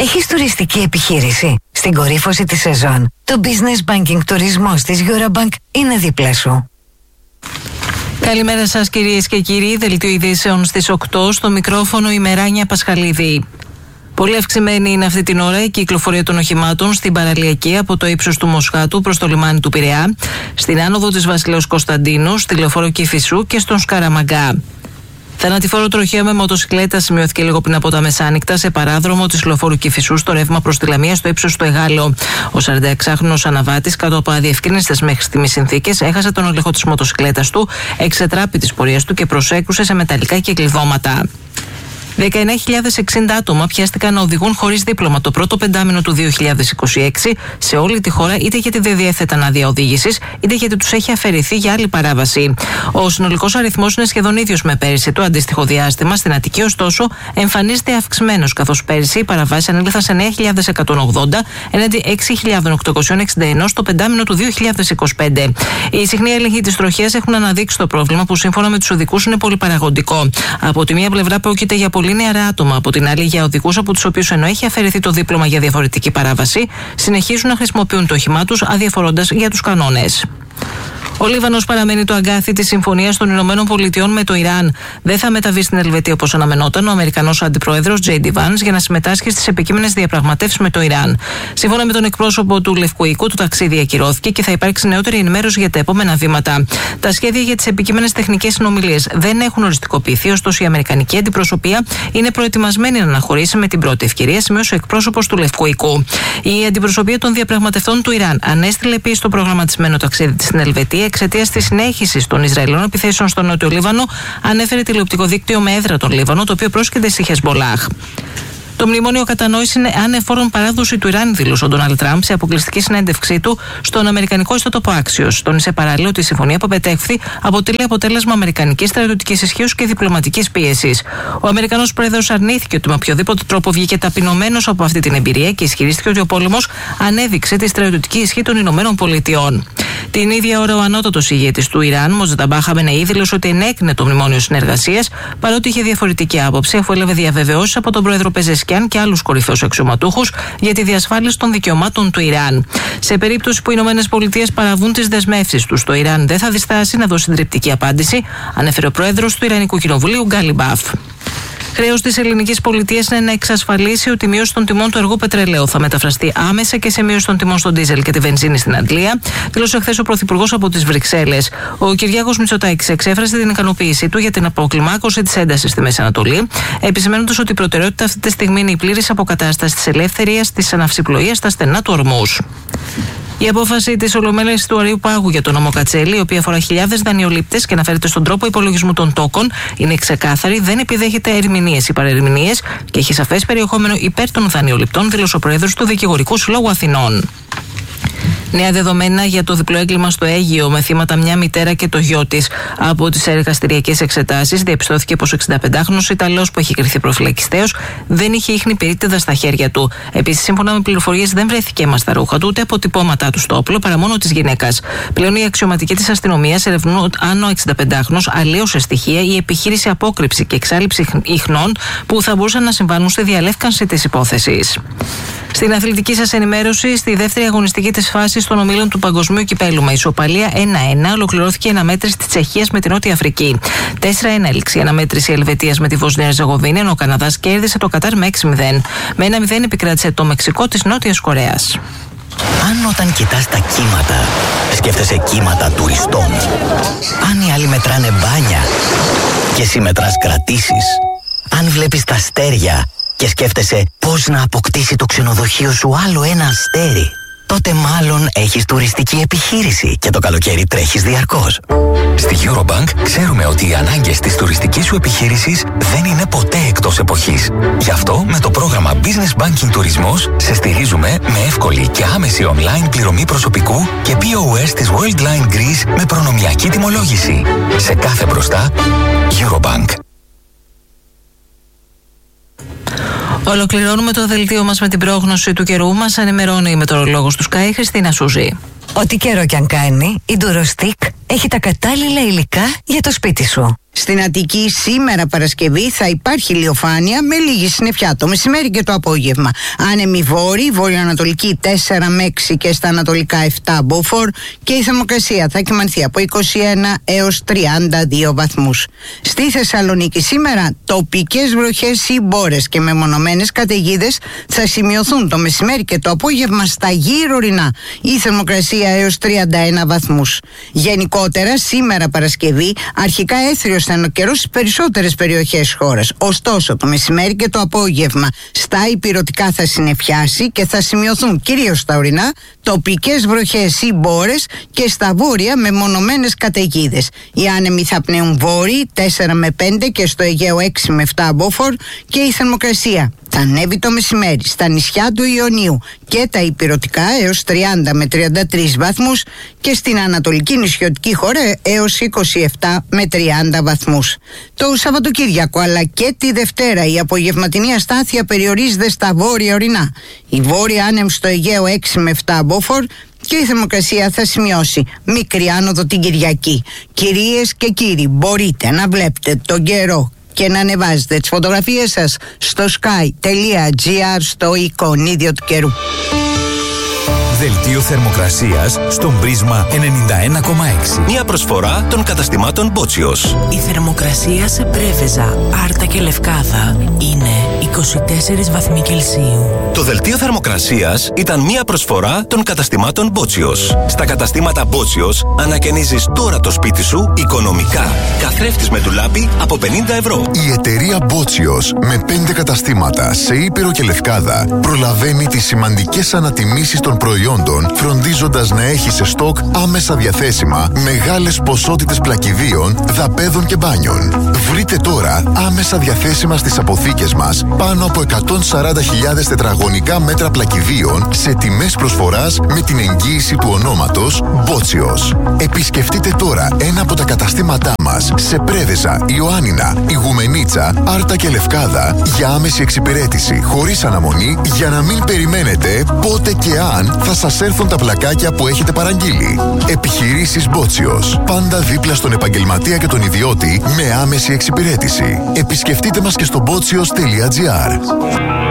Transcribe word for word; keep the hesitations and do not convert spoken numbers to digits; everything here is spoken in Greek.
Έχεις τουριστική επιχείρηση? Στην κορύφωση της σεζόν, το Business Banking τουρισμός της Eurobank είναι δίπλα σου. Καλημέρα σας κυρίες και κύριοι, δελτίο ειδήσεων στις οκτώ, στο μικρόφωνο η Μεράνια Πασχαλίδη. Πολύ αυξημένη είναι αυτή την ώρα η κυκλοφορία των οχημάτων στην παραλιακή από το ύψος του Μοσχάτου προς το λιμάνι του Πειραιά, στην άνοδο της Βασιλέως Κωνσταντίνου, στη λεωφόρο Κηφισού και στον Σκαραμαγκά. Θανατηφόρο τροχαίο με μοτοσυκλέτα σημειώθηκε λίγο πριν από τα μεσάνυχτα σε παράδρομο της λεωφόρου Κηφισού στο ρεύμα προς τη Λαμία στο ύψος του Εγάλεο. Ο σαρανταεξάχρονος αναβάτης, κάτω από αδιευκρίνιστες μέχρι στιγμής συνθήκες, έχασε τον έλεγχο της μοτοσυκλέτας του, εξετράπη της πορείας του και προσέκρουσε σε μεταλλικά κυκλειδώματα. δεκαεννέα χιλιάδες εξήντα άτομα πιάστηκαν να οδηγούν χωρίς δίπλωμα το πρώτο πεντάμινο του δύο χιλιάδες είκοσι έξι σε όλη τη χώρα, είτε γιατί δεν διέθεταν άδεια οδήγησης, είτε γιατί τους έχει αφαιρεθεί για άλλη παράβαση. Ο συνολικός αριθμός είναι σχεδόν ίδιος με πέρυσι. Το αντίστοιχο διάστημα στην Αττική, ωστόσο, εμφανίζεται αυξημένος, καθώς πέρυσι οι παραβάσεις ανήλθαν σε εννέα χιλιάδες εκατόν ογδόντα έναντι έξι χιλιάδες οκτακόσια εξήντα ένα στο πεντάμινο του δύο χιλιάδες είκοσι πέντε. Οι συχνοί έλεγχοι της τροχέας έχουν αναδείξει το πρόβλημα που σύμφωνα με τους οδικούς είναι πολυπαραγοντικό. Από τη μία πλευρά πρόκειται για πολύ νεαρά άτομα, από την άλλη για οδηγούς από τους οποίους ενώ έχει αφαιρεθεί το δίπλωμα για διαφορετική παράβαση, συνεχίζουν να χρησιμοποιούν το όχημά τους αδιαφορώντας για τους κανόνες. Ο Λίβανος παραμένει το αγκάθι της συμφωνίας των Ηνωμένων Πολιτειών με το Ιράν. Δεν θα μεταβεί στην Ελβετία όπως αναμενόταν ο Αμερικανός αντιπρόεδρος τζέι ντι Vance για να συμμετάσχει στις επικείμενες διαπραγματεύσεις με το Ιράν. Σύμφωνα με τον εκπρόσωπο του Λευκού Οίκου, το ταξίδι ακυρώθηκε και θα υπάρξει νεότερη ενημέρωση για τα επόμενα βήματα. Τα σχέδια για τις επικείμενες τεχνικές συνομιλίες δεν έχουν οριστικοποιηθεί, ωστόσο η Αμερικανική αντιπροσωπεία είναι προετοιμασμένη να αναχωρήσει με την πρώτη ευκαιρία, σημείωσε ο εκπρόσωπος του Λευκού Οίκου. Η αντιπροσωπεία των διαπραγματευτών του Ιράν ανέστειλε επίσης το προγραμματισμένο ταξίδι της στην Ελβετία εξαιτίας της συνέχισης των Ισραηλινών επιθέσεων στο Νότιο Λίβανο, ανέφερε τηλεοπτικό δίκτυο με έδρα τον Λίβανο, το οποίο πρόσκειται στη Χεσμολάχ. Το μνημόνιο κατανόηση είναι ανεφόρον παράδοση του Ιράν, δήλωσε ο Ντόναλντ Τραμπ σε αποκλειστική συνέντευξή του στον Αμερικανικό ιστότοπο Άξιος. Τόνισε παράλληλα ότι η συμφωνία που επετέχθη αποτελεί αποτέλεσμα αμερικανικής στρατιωτικής ισχύως και διπλωματικής πίεσης. Ο Αμερικανός πρόεδρος αρνήθηκε ότι με οποιοδήποτε τρόπο βγήκε ταπεινωμένος από αυτή την εμπειρία και ισχυρίστηκε ότι ο πόλεμος ανέδειξε τη στρατιωτική ισχύ των Ηνωμένων Πολιτειών. Την ίδια ώρα, ο ανώτατος ηγέτης του Ιράν, Μοτζταμπά Χαμενεή, δήλωσε ότι ενέκρινε το μνημόνιο συνεργασίας, παρότι είχε διαφορετική άποψη, αφού έλαβε διαβεβαιώσεις από τον πρόεδρο Πεζεσκιάν και άλλους κορυφαίους αξιωματούχους για τη διασφάλιση των δικαιωμάτων του Ιράν. Σε περίπτωση που οι Ηνωμένες Πολιτείες παραβούν τις δεσμεύσεις τους, το Ιράν δεν θα διστάσει να δώσει συντριπτική απάντηση, ανέφερε ο πρόεδρος του Ιρανικού Κοινοβουλίου, Γκάλι Μπαφ. Χρέος της ελληνικής πολιτείας είναι να εξασφαλίσει ότι η μείωση των τιμών του αργού πετρελαίου θα μεταφραστεί άμεσα και σε μείωση των τιμών στον ντίζελ και τη βενζίνη στην Αγγλία, δήλωσε χθες ο Πρωθυπουργός από τις Βρυξέλλες. Ο Κυριάκος Μητσοτάκης εξέφρασε την ικανοποίησή του για την αποκλιμάκωση της έντασης στη Μέση Ανατολή, επισημαίνοντας ότι η προτεραιότητα αυτή τη στιγμή είναι η πλήρης αποκατάσταση της ελεύθερειας της αναυσιπλοείας στα στενά του Ορμούζ. Η απόφαση της Ολομέλειας του Αρείου Πάγου για τον νόμο Κατσέλη, η οποία αφορά χιλιάδες δανειολήπτες και αναφέρεται στον τρόπο υπολογισμού των τόκων, είναι ξεκάθαρη, δεν επιδέχεται ερμηνείες ή παρερμηνείες και έχει σαφές περιεχόμενο υπέρ των δανειοληπτών, δήλωσε ο Πρόεδρος του Δικηγορικού Συλλόγου Αθηνών. Νέα δεδομένα για το διπλό έγκλημα στο Αίγυο με θύματα μια μητέρα και το γιο της. Από τις εργαστηριακές εξετάσεις διαπιστώθηκε πως ο εξηνταπεντάχρονος Ιταλός που έχει κριθεί προφυλακιστέος δεν είχε ίχνη πυρίτιδα στα χέρια του. Επίσης, σύμφωνα με πληροφορίες, δεν βρέθηκε αίμα στα ρούχα του ούτε αποτυπώματά του στο όπλο παρά μόνο της γυναίκας. Πλέον οι αξιωματικοί της αστυνομίας ερευνούν αν ο εξηνταπεντάχρονος αλλίωσε στοιχεία ή επιχείρησε απόκρυψη και εξάλειψη ιχνών που θα μπορούσαν να συμβάνουν στη διαλεύκανση της υπόθεσης. Στην αθλητική σας ενημέρωση, στη δεύτερη αγωνιστική της φάσης των ομίλων του Παγκοσμίου Κυπέλου με ισοπαλία ένα ένα ολοκληρώθηκε η αναμέτρηση της Τσεχίας με την Νότια Αφρική. τέσσερα ένα έληξε η αναμέτρηση Ελβετίας με τη Βοσνία Ερζεγοβίνη, ενώ ο Καναδάς κέρδισε το Κατάρ με έξι μηδέν. Με ένα μηδέν επικράτησε το Μεξικό της Νότιας Κορέας. Αν όταν κοιτάς τα κύματα, σκέφτεσαι κύματα τουριστών. Αν οι άλλοι μετράνε μπάνια και εσύ μετράς κρατήσεις. Αν βλέπεις τα αστέρια και σκέφτεσαι πώς να αποκτήσει το ξενοδοχείο σου άλλο ένα αστέρι, τότε μάλλον έχεις τουριστική επιχείρηση και το καλοκαίρι τρέχεις διαρκώς. Στη Eurobank ξέρουμε ότι οι ανάγκες της τουριστικής σου επιχείρησης δεν είναι ποτέ εκτός εποχής. Γι' αυτό με το πρόγραμμα Business Banking Τουρισμός σε στηρίζουμε με εύκολη και άμεση online πληρωμή προσωπικού και πι ο ες της Worldline Greece με προνομιακή τιμολόγηση. Σε κάθε μπροστά, Eurobank. Ολοκληρώνουμε το δελτίο μας με την πρόγνωση του καιρού. Μας ενημερώνει η μετεωρολόγος του Sky, Χριστίνα Σούζη. Ό,τι καιρό κι αν κάνει, η Durostic έχει τα κατάλληλα υλικά για το σπίτι σου. Στην Αττική σήμερα Παρασκευή θα υπάρχει ηλιοφάνεια με λίγη συννεφιά το μεσημέρι και το απόγευμα. Άνεμη βόρη, βορειοανατολική τέσσερα με έξι και στα ανατολικά επτά μποφόρ και η θερμοκρασία θα κυμανθεί από είκοσι ένα έως τριάντα δύο βαθμούς. Στη Θεσσαλονίκη σήμερα τοπικές βροχές ή μπόρες και μεμονωμένες καταιγίδες θα σημειωθούν το μεσημέρι και το απόγευμα στα γύρω ορεινά. Η θερμοκρασία έως τριάντα ένα βαθμούς. Γενικότερα σήμερα Παρασκευή αρχικά έθριος θα είναι ο καιρός στις περισσότερες περιοχές χώρας. Ωστόσο το μεσημέρι και το απόγευμα στα ηπειρωτικά θα συννεφιάσει και θα σημειωθούν κυρίως στα ορεινά τοπικές βροχές ή μπόρες και στα βόρεια μεμονωμένες καταιγίδες. Οι άνεμοι θα πνέουν βόρειοι τέσσερα με πέντε και στο Αιγαίο έξι με επτά μποφόρ και η θερμοκρασία θα ανέβει το μεσημέρι στα νησιά του Ιωνίου και τα ηπειρωτικά έως τριάντα με τριάντα τρεις βαθμούς και στην ανατολική νησιωτική χώρα έως είκοσι επτά με τριάντα βαθμούς. Το Σαββατοκύριακο αλλά και τη Δευτέρα η απογευματινή αστάθεια περιορίζεται στα βόρεια ορεινά. Η βόρεια άνεμη στο Αιγαίο έξι με επτά μποφόρ και η θερμοκρασία θα σημειώσει μικρή άνοδο την Κυριακή. Κυρίες και κύριοι, μπορείτε να βλέπετε τον καιρό και να ανεβάζετε τις φωτογραφίες σας στο sky.gr στο εικονίδιο του καιρού. Δελτίο θερμοκρασίας στον Πρίσμα ενενήντα ένα κόμμα έξι. Μια προσφορά των καταστημάτων Μπότσιος. Η θερμοκρασία σε Πρέβεζα, Άρτα και Λευκάδα είναι είκοσι τέσσερις βαθμοί Κελσίου. Το δελτίο θερμοκρασίας ήταν μια προσφορά των καταστημάτων Μπότσιος. Στα καταστήματα Μπότσιος ανακαινίζεις τώρα το σπίτι σου οικονομικά. Καθρέφτης με ντουλάπι από πενήντα ευρώ. Η εταιρεία Μπότσιος με πέντε καταστήματα σε Ήπειρο και Λευκάδα προλαβαίνει τις σημαντικές ανατιμήσεις των προϊόντων, φροντίζοντας να έχει σε στόκ άμεσα διαθέσιμα μεγάλες ποσότητες πλακιδίων, δαπέδων και μπάνιων. Βρείτε τώρα άμεσα διαθέσιμα στις αποθήκες μας πάνω από εκατόν σαράντα χιλιάδες τετραγωνικά μέτρα πλακιδίων σε τιμές προσφοράς με την εγγύηση του ονόματος Μπότσιος. Επισκεφτείτε τώρα ένα από τα καταστήματά μας σε Πρέβεζα, Ιωάννινα, Ιγουμενίτσα, Άρτα και Λευκάδα για άμεση εξυπηρέτηση χωρίς αναμονή για να μην περιμένετε πότε και αν θα σας έρθουν τα πλακάκια που έχετε παραγγείλει. Επιχειρήσεις Μπότσιος. Πάντα δίπλα στον επαγγελματία και τον ιδιώτη με άμεση εξυπηρέτηση. Επισκεφτείτε μας και στο μπότσιος τελεία τζι άρ.